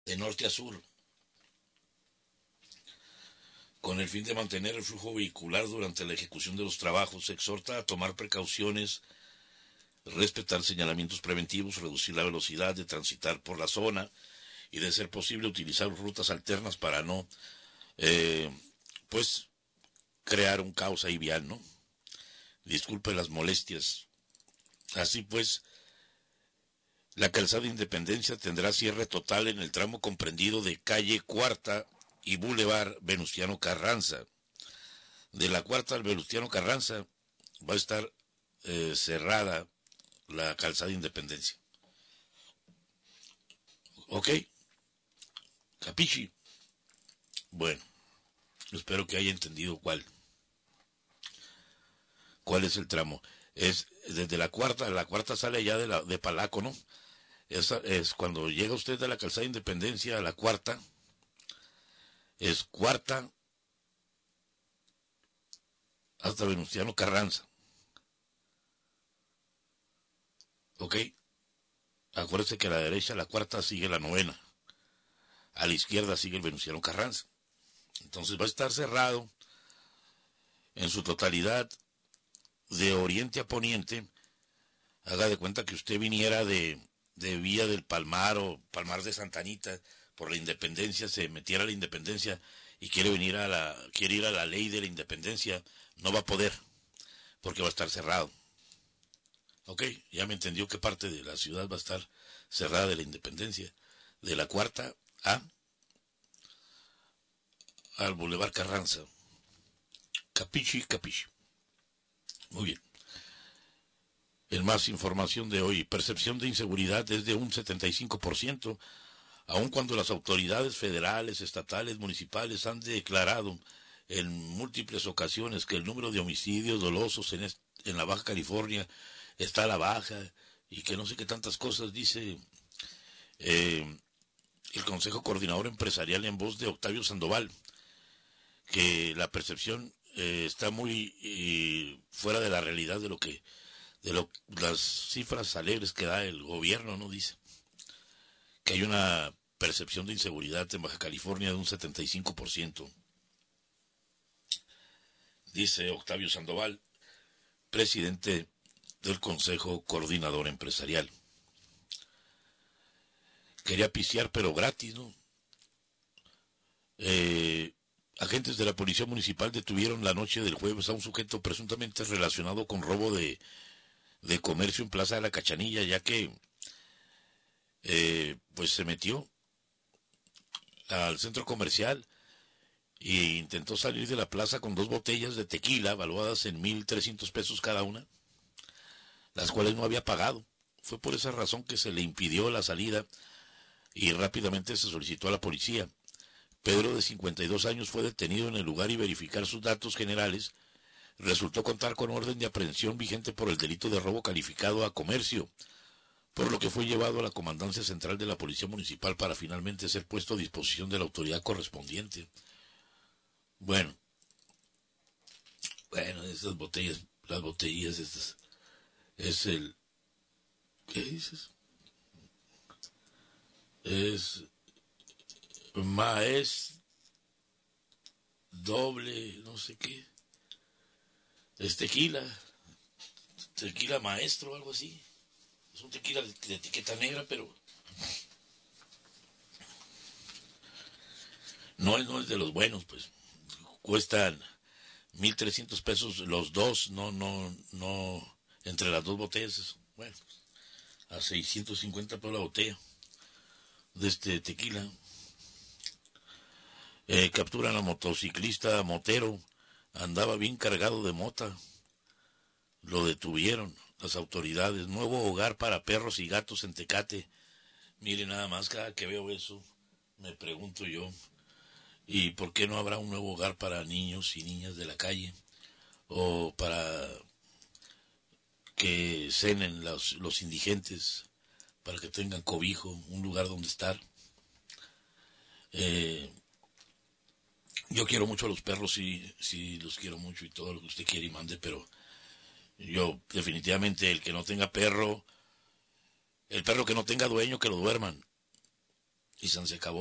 de norte a sur, con el fin de mantener el flujo vehicular durante la ejecución de los trabajos. Se exhorta a tomar precauciones, respetar señalamientos preventivos, reducir la velocidad de transitar por la zona y, de ser posible, utilizar rutas alternas para no, eh, pues, crear un caos ahí vial, ¿no? Disculpe las molestias. Así pues, la calzada Independencia tendrá cierre total en el tramo comprendido de calle Cuarta y Boulevard Venustiano Carranza. De la Cuarta al Venustiano Carranza va a estar cerrada la calzada Independencia. ¿Ok? ¿Capichi? Bueno, espero que haya entendido cuál es el tramo. Es desde la cuarta sale allá de Palaco, ¿no? Es cuando llega usted de la calzada Independencia a la cuarta, es cuarta hasta Venustiano Carranza. ¿Ok? Acuérdese que a la derecha la cuarta sigue la novena. A la izquierda sigue el Venustiano Carranza. Entonces va a estar cerrado en su totalidad de oriente a poniente. Haga de cuenta que usted viniera de Villa del Palmar o Palmar de Santa Anita por la Independencia, se metiera a la Independencia y quiere ir a la ley de la Independencia, no va a poder, porque va a estar cerrado. Ok, ya me entendió qué parte de la ciudad va a estar cerrada de la Independencia. De la cuarta A al Boulevard Carranza. Capichi, capichi. Muy bien. En más información de hoy, percepción de inseguridad es de un 75%, aun cuando las autoridades federales, estatales, municipales han declarado en múltiples ocasiones que el número de homicidios dolosos en la Baja California está a la baja y que no sé qué tantas cosas dice eh, el Consejo Coordinador Empresarial en voz de Octavio Sandoval, que la percepción está muy fuera de la realidad las cifras alegres que da el gobierno, ¿no? Dice que hay una percepción de inseguridad en Baja California de un 75%. Dice Octavio Sandoval, presidente del Consejo Coordinador Empresarial. Quería pistear, pero gratis, ¿no? Agentes de la Policía Municipal detuvieron la noche del jueves a un sujeto presuntamente relacionado con robo de comercio en Plaza de la Cachanilla, ya que pues se metió al centro comercial e intentó salir de la plaza con 2 botellas de tequila valuadas en 1,300 pesos cada una, las cuales no había pagado. Fue por esa razón que se le impidió la salida y rápidamente se solicitó a la policía. Pedro, de 52 años, fue detenido en el lugar y verificar sus datos generales resultó contar con orden de aprehensión vigente por el delito de robo calificado a comercio, por lo que fue llevado a la Comandancia Central de la Policía Municipal para finalmente ser puesto a disposición de la autoridad correspondiente. Bueno, estas botellas, las botellas estas, es el... ¿Qué dices? Es maes doble, no sé qué. Es tequila maestro, algo así. Es un tequila de etiqueta negra, pero no es de los buenos, pues. Cuestan 1,300 pesos los dos, no, entre las 2 botellas, bueno, a 650 por la botella de este tequila. Capturan a motociclista motero, andaba bien cargado de mota, lo detuvieron las autoridades. Nuevo hogar para perros y gatos en Tecate. Mire, nada más, cada que veo eso, me pregunto yo, ¿y por qué no habrá un nuevo hogar para niños y niñas de la calle? O para que cenen los indigentes, para que tengan cobijo, un lugar donde estar. Eh, yo quiero mucho a los perros, sí los quiero mucho y todo lo que usted quiere y mande, pero yo definitivamente el que no tenga perro, el perro que no tenga dueño, que lo duerman. Y se acabó.